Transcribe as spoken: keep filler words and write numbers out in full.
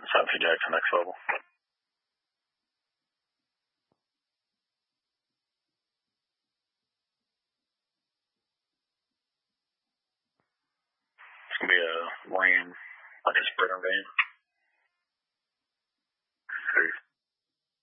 South Jackson, next level. It's going to be a Ram, like a Sprinter van.